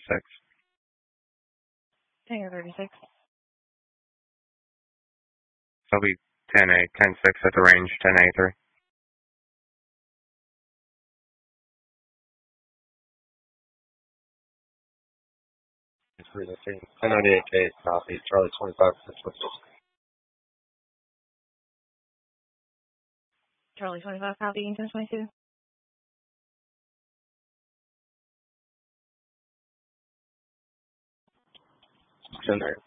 36. Hangar 36. So it'll be 10-8, 10-6 at the range, 10-8-3. It's 1098K, copy. Charlie 25, 6. Charlie 25, copy, 1022. It's in there.